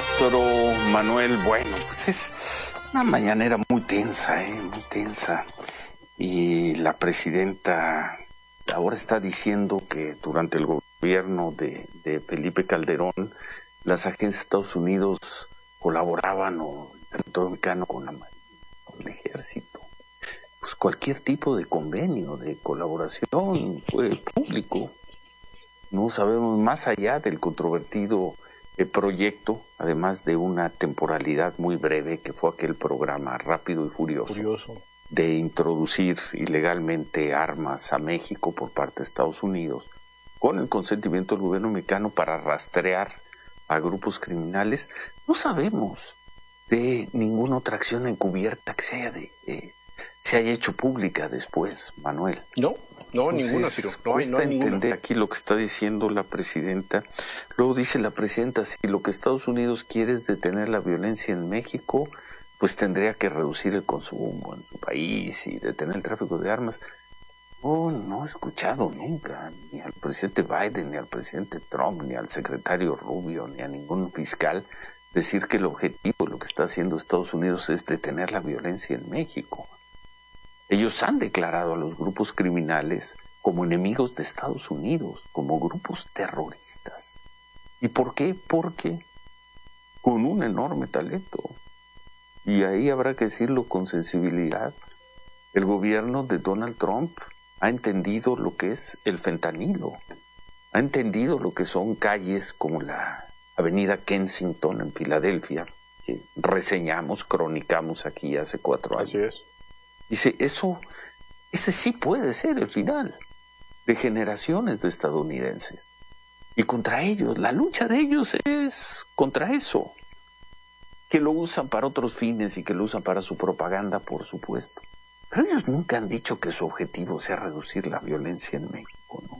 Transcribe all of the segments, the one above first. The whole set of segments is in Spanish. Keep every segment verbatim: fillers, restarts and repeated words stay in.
cuatro, Manuel. Bueno, pues es una mañanera muy tensa, ¿eh? Muy tensa. Y la presidenta ahora está diciendo que durante el gobierno de, de Felipe Calderón, las agencias de Estados Unidos colaboraban o el territorio mexicano con, la, con el ejército. Pues cualquier tipo de convenio, de colaboración fue público. No sabemos más allá del controvertido eh, proyecto, además de una temporalidad muy breve, que fue aquel programa Rápido y Furioso, Furioso. de introducir ilegalmente armas a México por parte de Estados Unidos, con el consentimiento del gobierno mexicano para rastrear a grupos criminales. No sabemos de ninguna otra acción encubierta que se haya, de, eh, se haya hecho pública después, Manuel. No. No, Entonces, ninguna, Ciro. No cuesta hay, no hay entender ninguna. aquí lo que está diciendo la presidenta. Luego dice la presidenta, si lo que Estados Unidos quiere es detener la violencia en México, pues tendría que reducir el consumo en su país y detener el tráfico de armas. Oh, no he escuchado nunca ni al presidente Biden, ni al presidente Trump, ni al secretario Rubio, ni a ningún fiscal decir que el objetivo de lo que está haciendo Estados Unidos es detener la violencia en México. Ellos han declarado a los grupos criminales como enemigos de Estados Unidos, como grupos terroristas. ¿Y por qué? Porque con un enorme talento, y ahí habrá que decirlo con sensibilidad, el gobierno de Donald Trump ha entendido lo que es el fentanilo, ha entendido lo que son calles como la avenida Kensington en Filadelfia, que reseñamos, cronicamos aquí hace cuatro años. Así es. Dice, eso, ese sí puede ser el final de generaciones de estadounidenses. Y contra ellos, la lucha de ellos es contra eso. Que lo usan para otros fines y que lo usan para su propaganda, por supuesto. Pero ellos nunca han dicho que su objetivo sea reducir la violencia en México, ¿no?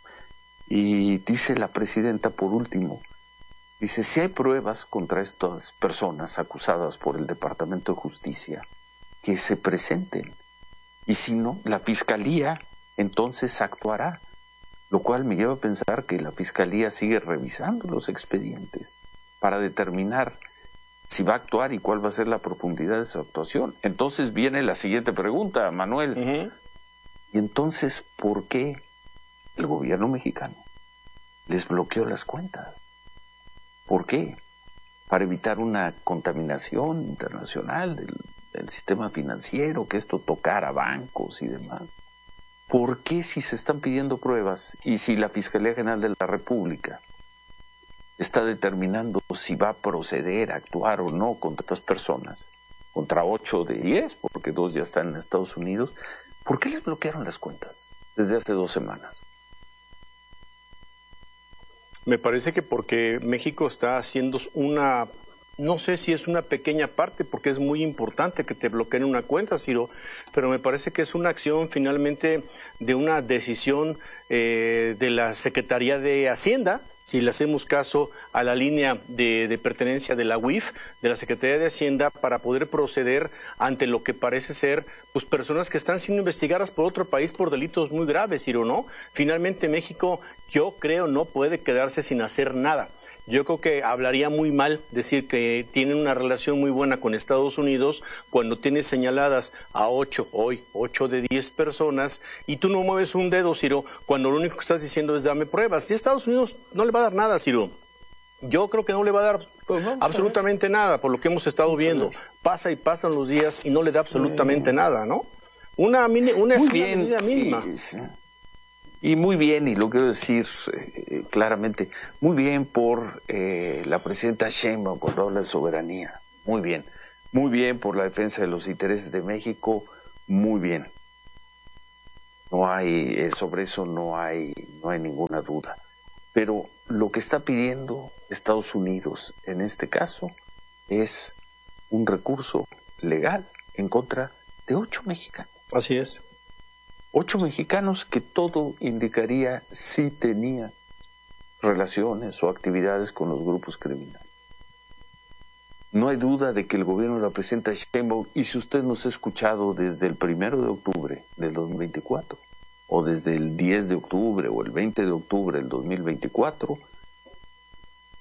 Y dice la presidenta, por último, dice, si hay pruebas contra estas personas acusadas por el Departamento de Justicia, que se presenten, y si no, la Fiscalía entonces actuará, lo cual me lleva a pensar que la Fiscalía sigue revisando los expedientes para determinar si va a actuar y cuál va a ser la profundidad de su actuación. Entonces viene la siguiente pregunta, Manuel. Uh-huh. ¿Y entonces por qué el gobierno mexicano les bloqueó las cuentas? ¿Por qué? Para evitar una contaminación internacional del el sistema financiero, que esto tocara bancos y demás. ¿Por qué si se están pidiendo pruebas y si la Fiscalía General de la República está determinando si va a proceder a actuar o no contra estas personas, contra ocho de diez, porque dos ya están en Estados Unidos, ¿por qué les bloquearon las cuentas desde hace dos semanas? Me parece que porque México está haciendo una... No sé si es una pequeña parte, porque es muy importante que te bloqueen una cuenta, Ciro, pero me parece que es una acción finalmente de una decisión eh, de la Secretaría de Hacienda, si le hacemos caso a la línea de, de pertenencia de la U I F, de la Secretaría de Hacienda, para poder proceder ante lo que parece ser pues personas que están siendo investigadas por otro país por delitos muy graves, Ciro, ¿no? Finalmente México, yo creo, no puede quedarse sin hacer nada. Yo creo que hablaría muy mal decir que tienen una relación muy buena con Estados Unidos cuando tienes señaladas a ocho, hoy, ocho de diez personas, y tú no mueves un dedo, Ciro, cuando lo único que estás diciendo es dame pruebas. Y Estados Unidos no le va a dar nada, Ciro. Yo creo que no le va a dar pues no, absolutamente nada, por lo que hemos estado viendo. Pasa y pasan los días y no le da absolutamente sí. nada, ¿no? Una, una, una medida mínima. Y, sí. Y muy bien, y lo quiero decir eh, claramente, muy bien por eh, la presidenta Sheinbaum cuando habla de soberanía, muy bien, muy bien por la defensa de los intereses de México, muy bien. No hay, eh, sobre eso no hay, no hay ninguna duda. Pero lo que está pidiendo Estados Unidos en este caso es un recurso legal en contra de ocho mexicanos. Así es. Ocho mexicanos que todo indicaría si tenían relaciones o actividades con los grupos criminales. No hay duda de que el gobierno de la presidenta Sheinbaum, y si usted nos ha escuchado desde el primero de octubre del dos mil veinticuatro, o desde el diez de octubre o el veinte de octubre del dos mil veinticuatro,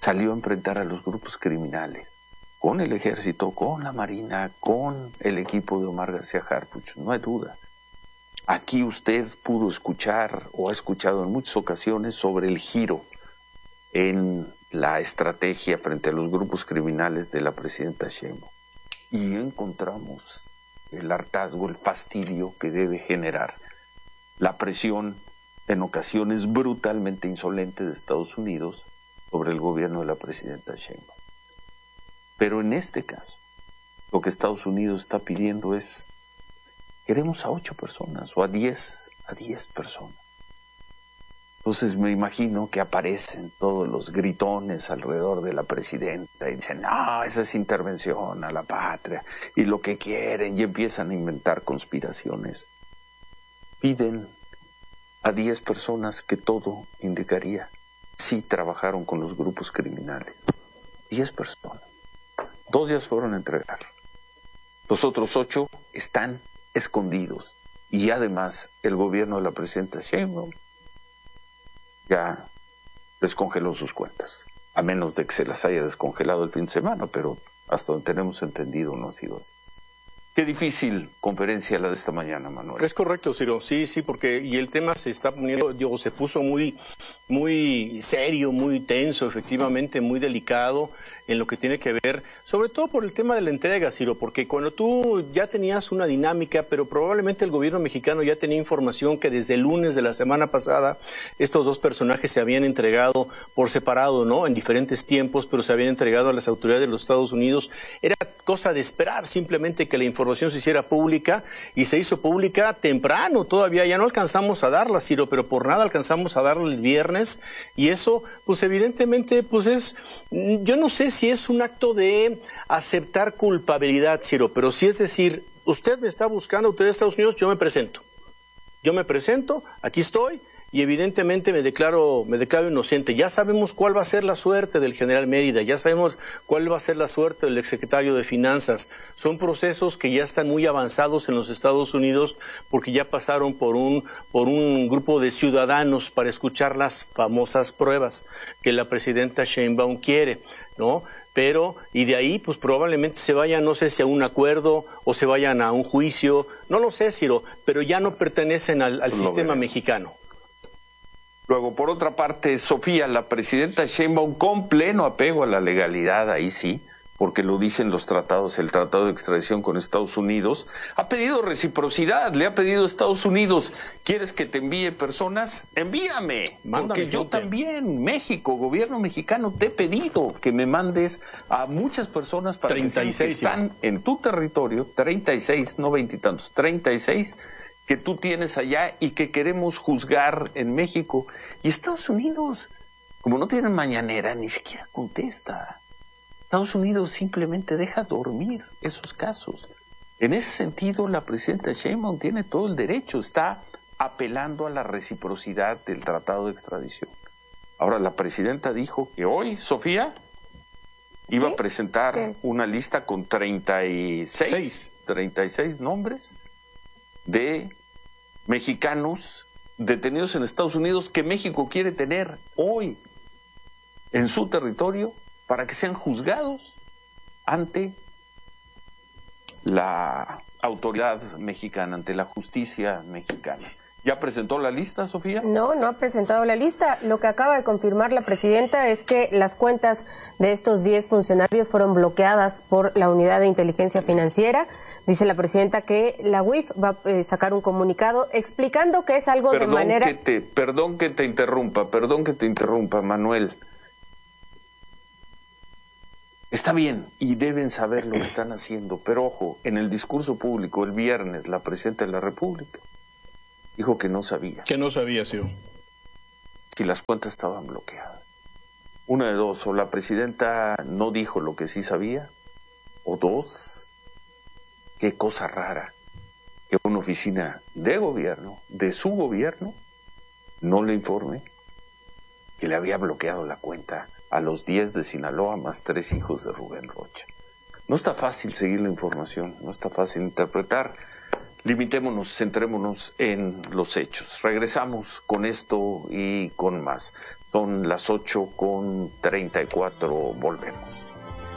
salió a enfrentar a los grupos criminales, con el ejército, con la marina, con el equipo de Omar García Harfuch, no hay duda. Aquí usted pudo escuchar o ha escuchado en muchas ocasiones sobre el giro en la estrategia frente a los grupos criminales de la presidenta Sheinbaum. Y encontramos el hartazgo, el fastidio que debe generar la presión en ocasiones brutalmente insolente de Estados Unidos sobre el gobierno de la presidenta Sheinbaum. Pero en este caso, lo que Estados Unidos está pidiendo es: queremos a ocho personas o a diez, a diez personas. Entonces me imagino que aparecen todos los gritones alrededor de la presidenta y dicen, no, esa es intervención a la patria y lo que quieren, y empiezan a inventar conspiraciones. Piden a diez personas que todo indicaría sí trabajaron con los grupos criminales. diez personas. Dos ya fueron a entregar. Los otros ocho están escondidos. Y además el gobierno de la presidenta Sheinbaum ya descongeló sus cuentas, a menos de que se las haya descongelado el fin de semana, pero hasta donde tenemos entendido no ha sido así. Qué difícil conferencia la de esta mañana, Manuel. Es correcto, Ciro, sí, sí, porque y el tema se está poniendo, digo, se puso muy, muy serio, muy tenso, efectivamente, muy delicado en lo que tiene que ver, sobre todo por el tema de la entrega, Ciro, porque cuando tú ya tenías una dinámica, pero probablemente el gobierno mexicano ya tenía información que desde el lunes de la semana pasada estos dos personajes se habían entregado por separado, ¿no? En diferentes tiempos, pero se habían entregado a las autoridades de los Estados Unidos. Era cosa de esperar simplemente que la información se hiciera pública, y se hizo pública temprano todavía. Ya no alcanzamos a darla, Ciro, pero por nada alcanzamos a darla el viernes, y eso, pues evidentemente, pues es, yo no sé si es un acto de aceptar culpabilidad, Ciro, pero si es decir, usted me está buscando, usted de Estados Unidos, yo me presento. Yo me presento, aquí estoy, y evidentemente me declaro, me declaro inocente. Ya sabemos cuál va a ser la suerte del general Mérida, ya sabemos cuál va a ser la suerte del exsecretario de Finanzas. Son procesos que ya están muy avanzados en los Estados Unidos, porque ya pasaron por un, por un grupo de ciudadanos para escuchar las famosas pruebas que la presidenta Sheinbaum quiere, ¿no? Pero, y de ahí, pues probablemente se vayan, no sé si a un acuerdo o se vayan a un juicio, no lo sé, Ciro, pero ya no pertenecen al, al sistema mexicano. Luego, por otra parte, Sofía, la presidenta Sheinbaum, con pleno apego a la legalidad, ahí sí, porque lo dicen los tratados, el tratado de extradición con Estados Unidos, ha pedido reciprocidad, le ha pedido a Estados Unidos, ¿quieres que te envíe personas? Envíame, Mándame, porque yo gente. También, México, gobierno mexicano, te he pedido que me mandes a muchas personas para treinta y seis, que están en tu territorio, treinta y seis, no veintitantos, treinta y seis, que tú tienes allá y que queremos juzgar en México. Y Estados Unidos, como no tienen mañanera, ni siquiera contesta. Estados Unidos simplemente deja dormir esos casos. En ese sentido, la presidenta Sheinbaum tiene todo el derecho, está apelando a la reciprocidad del tratado de extradición. Ahora, la presidenta dijo que hoy, Sofía, iba ¿Sí? a presentar ¿Qué? una lista con treinta y seis, Seis. treinta y seis nombres de mexicanos detenidos en Estados Unidos que México quiere tener hoy en su territorio para que sean juzgados ante la autoridad mexicana, ante la justicia mexicana. ¿Ya presentó la lista, Sofía? No, no ha presentado la lista. Lo que acaba de confirmar la presidenta es que las cuentas de estos diez funcionarios fueron bloqueadas por la Unidad de Inteligencia Financiera. Dice la presidenta que la U I F va a eh, sacar un comunicado explicando que es algo Perdón de manera... Que te, perdón que te interrumpa, perdón que te interrumpa, Manuel. Está bien, y deben saber lo que están haciendo, pero ojo, en el discurso público el viernes, la presidenta de la República dijo que no sabía Que no sabía, Ciro. si las cuentas estaban bloqueadas. Una de dos, o la presidenta no dijo lo que sí sabía, o dos, qué cosa rara que una oficina de gobierno, de su gobierno, no le informe que le había bloqueado la cuenta a los diez de Sinaloa más tres hijos de Rubén Rocha. No está fácil seguir la información, no está fácil interpretar. Limitémonos, centrémonos en los hechos. Regresamos con esto y con más. Son las ocho con treinta y cuatro, volvemos.